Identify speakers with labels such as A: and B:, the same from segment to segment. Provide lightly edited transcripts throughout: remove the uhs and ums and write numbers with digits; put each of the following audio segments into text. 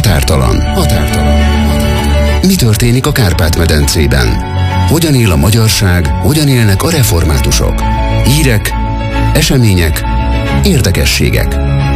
A: Határtalan. Mi történik a Kárpát-medencében? Hogyan él a magyarság, hogyan élnek a reformátusok? Hírek, események, érdekességek.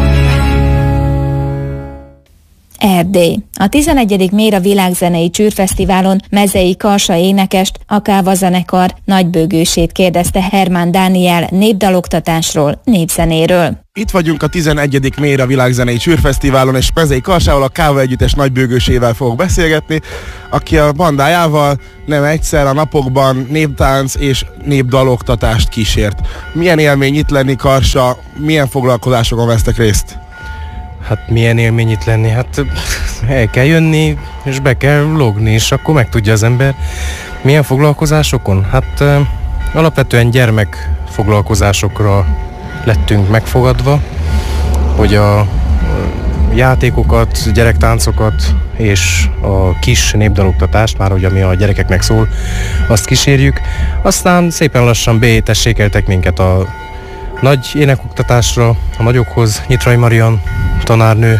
B: Erdély. A 11. Méra világzenei csűrfesztiválon Mezei Karsa énekest, a Káva zenekar nagybőgősét kérdezte Hermán Dániel népdaloktatásról, népzenéről.
C: Itt vagyunk a 11. Méra világzenei csűrfesztiválon, és Mezei Karsával, a Káva együttes nagybőgősével fogok beszélgetni, aki a bandájával nem egyszer a napokban néptánc és népdaloktatást kísért. Milyen élmény itt lenni, Karsa? Milyen foglalkozásokon vesztek részt?
D: Hát milyen élmény itt lenni? Hát el kell jönni, és be kell logni, és akkor megtudja az ember. Milyen foglalkozásokon? Hát alapvetően gyermekfoglalkozásokra lettünk megfogadva, hogy a játékokat, gyerektáncokat és a kis népdaloktatást, már hogy ami a gyerekeknek szól, azt kísérjük. Aztán szépen lassan beétessékeltek minket a nagy énekoktatásra, a nagyokhoz. Nyitrai Marian tanárnő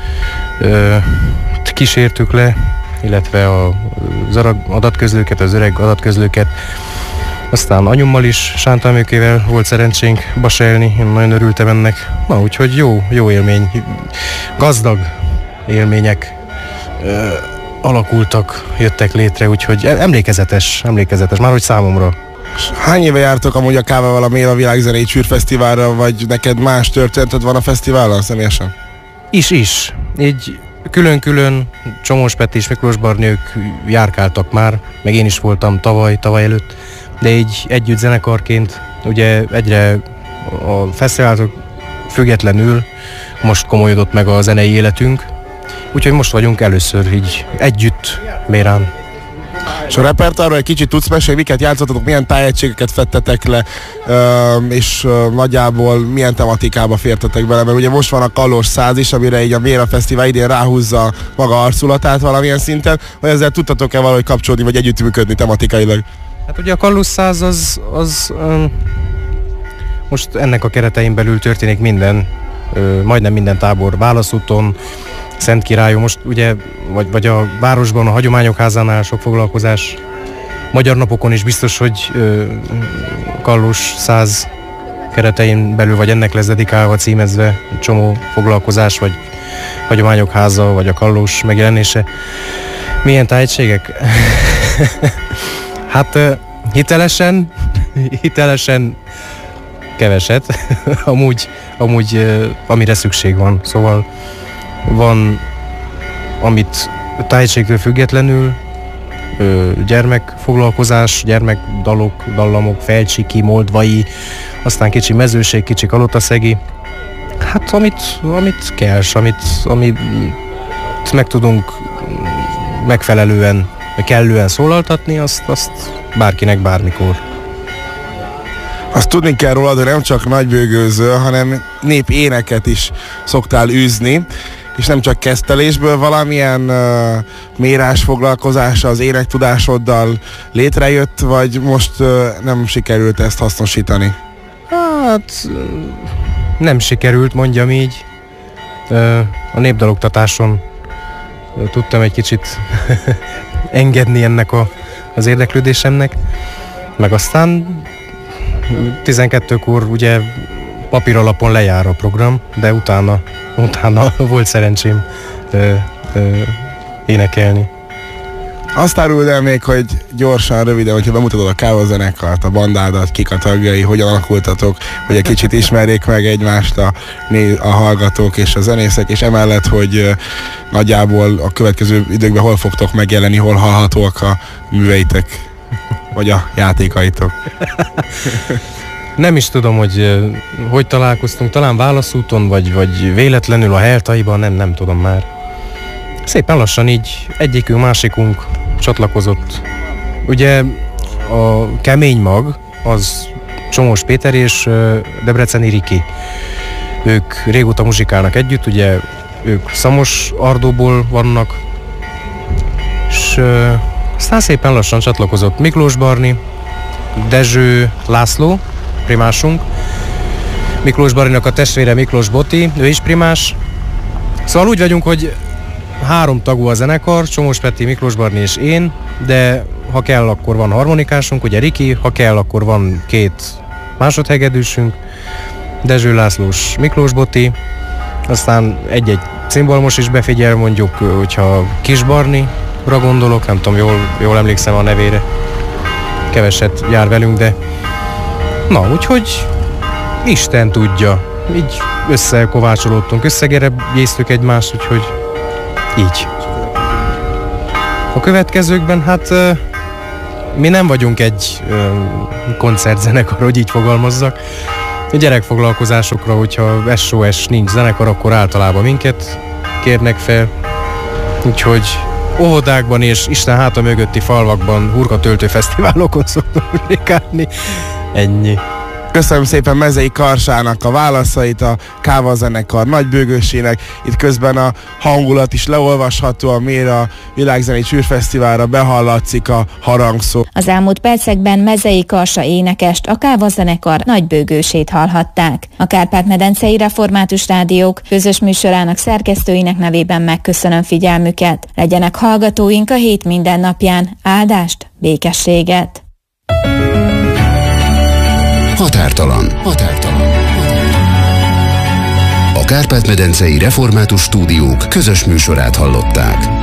D: kísértük le, illetve az adatközlőket, az öreg adatközlőket. Aztán anyummal is, Sántalmőkével volt szerencsénk baselni, én nagyon örültem ennek. Na, úgyhogy jó élmény, gazdag élmények alakultak, jöttek létre, úgyhogy emlékezetes, már hogy számomra.
C: Hány éve jártok amúgy a Kávával a Méra világzenei csűrfesztiválra, vagy neked más történeted van a fesztiválon személyesen?
D: Is. Így külön-külön Csomós Peti és Miklós Barni, ők járkáltak már, meg én is voltam tavaly előtt, de így együtt zenekarként ugye egyre a fesztiváltól függetlenül most komolyodott meg a zenei életünk, úgyhogy most vagyunk először így együtt Mérán.
C: És a repertoárról egy kicsit tudsz mesélni, miket játszottatok, milyen tájegységeket fettetek le, és nagyjából milyen tematikába fértetek bele, mert ugye most van a Kallós 100 is, amire így a Méra Fesztivál idén ráhúzza maga arculatát valamilyen szinten, vagy ezzel tudtatok-e valahogy kapcsolódni, vagy együttműködni tematikailag?
D: Hát ugye a Kallós 100 az most ennek a keretein belül történik minden, majdnem minden tábor, Válaszúton, Szentkirályon, most ugye, vagy a városban, a Hagyományok Házánál sok foglalkozás. Magyar napokon is biztos, hogy Kallós 100 keretein belül, vagy ennek lesz dedikálva, címezve csomó foglalkozás, vagy Hagyományok Háza, vagy a Kallós megjelenése. Milyen tájegységek? Hát hitelesen keveset, amúgy amire szükség van, szóval van, amit tájegységtől függetlenül, gyermekfoglalkozás, gyermekdalok, dallamok, felcsiki, moldvai, aztán kicsi mezőség, kicsi kalotaszegi. Hát amit kell, amit meg tudunk megfelelően, kellően szólaltatni, azt bárkinek bármikor.
C: Azt tudni kell rólad, hogy nem csak nagybőgőző, hanem népéneket is szoktál űzni, és nem csak kezdtelésből, valamilyen mérás foglalkozása az énektudásoddal létrejött, vagy most nem sikerült ezt hasznosítani?
D: Hát nem sikerült, mondjam így. A népdaloktatáson tudtam egy kicsit engedni ennek az érdeklődésemnek, meg aztán 12-kor ugye papíralapon lejár a program, de utána volt szerencsém énekelni.
C: Azt áruld el még, hogy gyorsan, röviden, hogyha bemutatod a Káva zenekart, a bandádat, kik a tagjai, hogyan alakultatok, hogy egy kicsit ismerjék meg egymást a hallgatók és a zenészek, és emellett, hogy nagyjából a következő időkben hol fogtok megjelenni, hol hallhatóak a műveitek, vagy a játékaitok.
D: Nem is tudom, hogy találkoztunk, talán Válaszúton, vagy véletlenül a Heltaiban, nem tudom már. Szépen lassan így egyikünk, másikunk csatlakozott. Ugye a kemény mag, az Csomós Péter és Debreceni Riki. Ők régóta muzsikálnak együtt, ugye ők Szamosardóból vannak, és aztán szépen lassan csatlakozott Miklós Barni, Dezső László, primásunk, Miklós Barninak a testvére Miklós Boti, ő is primás. Szóval úgy vagyunk, hogy 3 tagú a zenekar, Csomós Peti, Miklós Barni és én, de ha kell, akkor van harmonikásunk, ugye Riki, ha kell, akkor van 2 másodhegedűsünk, Dezső Lászlós, Miklós Boti, aztán egy-egy cimbalmos is befigyel, mondjuk, hogyha Kis Barnira gondolok, nem tudom, jól emlékszem a nevére, keveset jár velünk, de na, úgyhogy Isten tudja, így összekovácsolódtunk, összegerebjéztük egymást, úgyhogy így. A következőkben, hát mi nem vagyunk egy koncertzenekar, hogy így fogalmazzak. A gyerekfoglalkozásokra, hogyha SOS nincs zenekar, akkor általában minket kérnek fel. Úgyhogy óvodákban és Isten háta mögötti falvakban hurkatöltő fesztiválokon szoktunk muzsikálni. Ennyi.
C: Köszönöm szépen Mezei Karsának a válaszait, a Káva zenekar nagybőgősének. Itt közben a hangulat is leolvasható, amire a Világzenei Csűrfesztiválra behallatszik a harangszó.
B: Az elmúlt percekben Mezei Karsa énekest, a Káva zenekar nagybőgősét hallhatták. A Kárpát-medencei Református Rádiók közös műsorának szerkesztőinek nevében megköszönöm figyelmüket. Legyenek hallgatóink a hét minden napján. Áldást, békességet!
A: Határtalan. A Kárpát-medencei Református Stúdiók közös műsorát hallották.